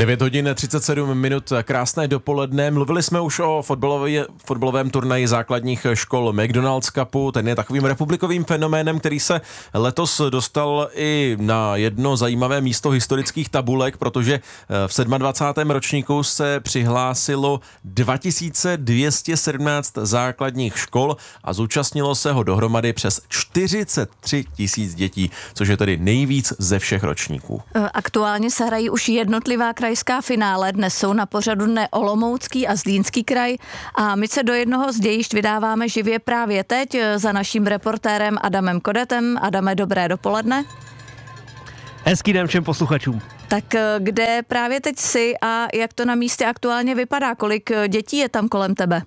9 hodin 37 minut, krásné dopoledne. Mluvili jsme už o fotbalovém turnaji základních škol McDonald's Cupu. Ten je takovým republikovým fenoménem, který se letos dostal i na jedno zajímavé místo historických tabulek, protože v 27. ročníku se přihlásilo 2217 základních škol a zúčastnilo se ho dohromady přes 43 000 dětí, což je tedy nejvíc ze všech ročníků. Aktuálně se hrají už jednotlivá krajská finále, dnes jsou na pořadu dne Olomoucký a Zlínský kraj a my se do jednoho z dějišť vydáváme živě právě teď za naším reportérem Adamem Kodetem. Adame, dobré dopoledne. Hezký den všem posluchačům. Tak kde právě teď jsi a jak to na místě aktuálně vypadá? Kolik dětí je tam kolem tebe?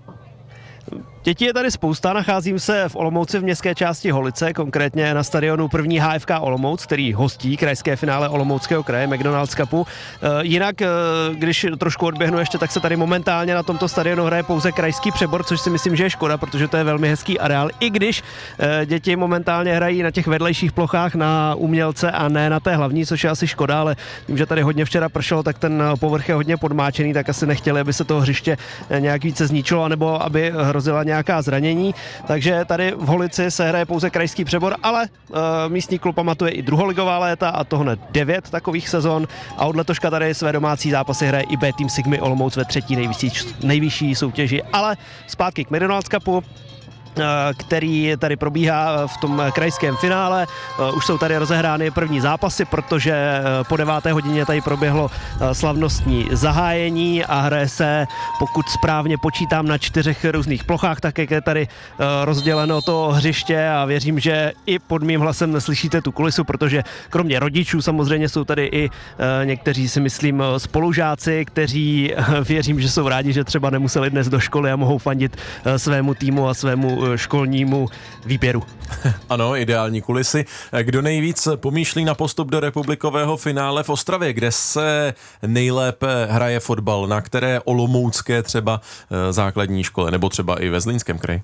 Dětí je tady spousta, nacházím se v Olomouci v městské části Holice, konkrétně na stadionu první HFK Olomouc, který hostí krajské finále Olomouckého kraje McDonald's Cupu. Jinak, když trošku odběhnu ještě, tak se tady momentálně na tomto stadionu hraje pouze krajský přebor, což si myslím, že je škoda, protože to je velmi hezký areál, i když děti momentálně hrají na těch vedlejších plochách na umělce a ne na té hlavní, což je asi škoda, ale tím, že tady hodně včera pršelo, tak ten povrch je hodně podmáčený, tak asi nechtěli, aby se to hřiště nějak více zničilo, anebo aby hrozila nějaká zranění, takže tady v Holici se hraje pouze krajský přebor, ale místní klub pamatuje i druholigová léta a to hned 9 takových sezon a od letoška tady své domácí zápasy hraje i B tým Sigmy Olomouc ve třetí nejvyšší soutěži, ale zpátky k McDonald's Cupu, který tady probíhá v tom krajském finále. Už jsou tady rozehrány první zápasy, protože po 9. hodině tady proběhlo slavnostní zahájení a hraje se, pokud správně počítám, na 4 různých plochách, tak jak je tady rozděleno to hřiště a věřím, že i pod mým hlasem neslyšíte tu kulisu, protože kromě rodičů samozřejmě jsou tady i někteří, si myslím, spolužáci, kteří věřím, že jsou rádi, že třeba nemuseli dnes do školy a mohou fandit svému týmu a svému školnímu výběru. Ano, ideální kulisy. Kdo nejvíc pomýšlí na postup do republikového finále v Ostravě, kde se nejlépe hraje fotbal, na které olomoucké třeba základní škole, nebo třeba i ve Zlínském kraji?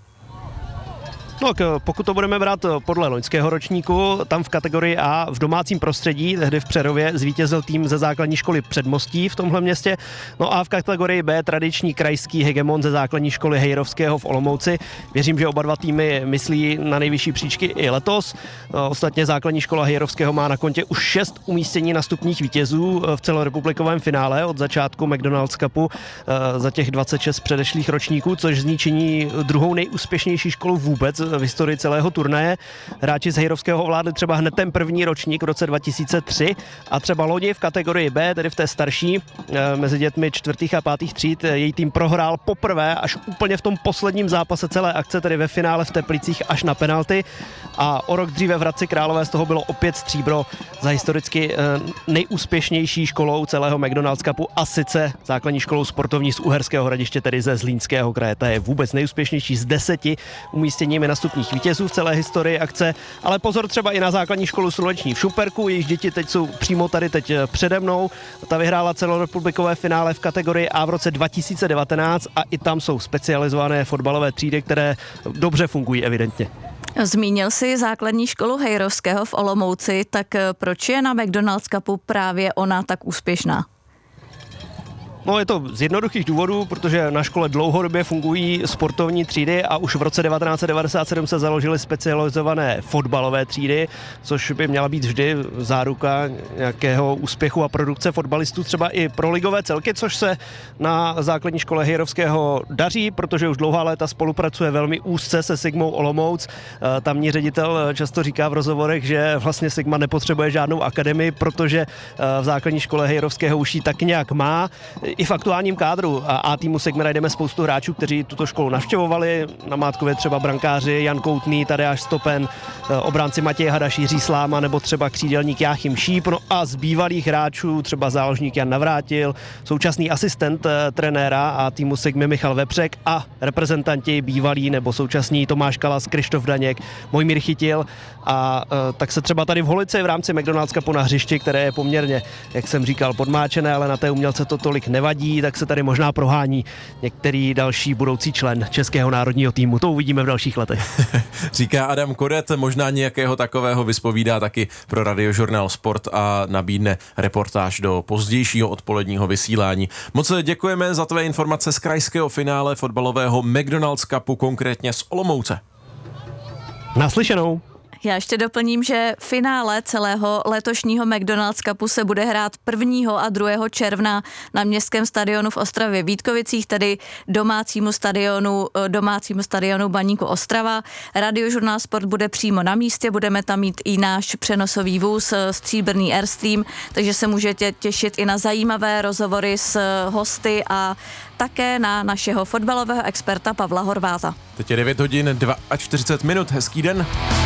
No, pokud to budeme brát podle loňského ročníku, tam v kategorii A v domácím prostředí, tehdy v Přerově, zvítězil tým ze základní školy Předmostí v tomhle městě. No a v kategorii B tradiční krajský hegemon ze základní školy Hejrovského v Olomouci. Věřím, že oba dva týmy myslí na nejvyšší příčky i letos. Ostatně základní škola Hejrovského má na kontě už 6 umístění na stupních vítězů v celorepublikovém finále od začátku McDonald's Cupu za těch 26 předešlých ročníků, což z ní činí druhou nejúspěšnější školu vůbec v historii celého turnaje. Hráči z Hejrovského ovládli třeba hned ten první ročník v roce 2003 a třeba loni v kategorii B, tedy v té starší, mezi dětmi 4. a 5. tříd, její tým prohrál poprvé až úplně v tom posledním zápase celé akce, tedy ve finále v Teplicích až na penalty a o rok dříve v Hradci Králové z toho bylo opět stříbro za historicky nejúspěšnější školou celého McDonald's Cupu a sice základní školou sportovní z Uherského Hradiště, tedy ze Zlínského kraje. Ta je vůbec nejúspěšnější z 10 umístěními na stupních vítězů v celé historii akce, ale pozor třeba i na základní školu Sluneční v Šumperku, jejichž děti teď jsou přímo tady teď přede mnou. Ta vyhrála celorepublikové finále v kategorii A v roce 2019 a i tam jsou specializované fotbalové třídy, které dobře fungují evidentně. Zmínil jsi základní školu Hejrovského v Olomouci, tak proč je na McDonald's Cupu právě ona tak úspěšná? No, je to z jednoduchých důvodů, protože na škole dlouhodobě fungují sportovní třídy a už v roce 1997 se založily specializované fotbalové třídy, což by měla být vždy záruka nějakého úspěchu a produkce fotbalistů třeba i pro ligové celky, což se na základní škole Hejrovského daří, protože už dlouhá léta spolupracuje velmi úzce se Sigmou Olomouc. Tamní ředitel často říká v rozhovorech, že vlastně Sigma nepotřebuje žádnou akademii, protože v základní škole Hejrovského už ji tak nějak má. I v aktuálním kádru A týmu Sigmy najdeme spoustu hráčů, kteří tuto školu navštěvovali. Na Mátkově třeba brankáři Jan Koutný, Tadeáš Stopen, obránci Matěj Hadaš, Jiří Sláma nebo třeba křídelník Jáchym Šíp. No a z bývalých hráčů třeba záložník Jan Navrátil, současný asistent trenéra A týmu Sigmy Michal Vepřek a reprezentanti bývalí nebo současní Tomáš Kalas, Krištof Daněk, Mojmír Chytil a tak se třeba tady v Holici v rámci McDonald's Cupu na hřišti, které je poměrně, jak jsem říkal, podmáčené, ale na té umělce to tolik nevadí, nevadí, tak se tady možná prohání některý další budoucí člen českého národního týmu. To uvidíme v dalších letech. Říká Adam Kodet, možná nějakého takového vyspovídá taky pro Radiožurnál Sport a nabídne reportáž do pozdějšího odpoledního vysílání. Moc děkujeme za tvé informace z krajského finále fotbalového McDonald's Cupu, konkrétně z Olomouce. Naslyšenou. Já ještě doplním, že finále celého letošního McDonald's Cupu se bude hrát 1. a 2. června na Městském stadionu v Ostravě Vítkovicích, tedy domácímu stadionu Baníku Ostrava. Radiožurnál Sport bude přímo na místě, budeme tam mít i náš přenosový vůz stříbrný Airstream, takže se můžete těšit i na zajímavé rozhovory s hosty a také na našeho fotbalového experta Pavla Horváta. Teď je 9 hodin 42 minut, hezký den.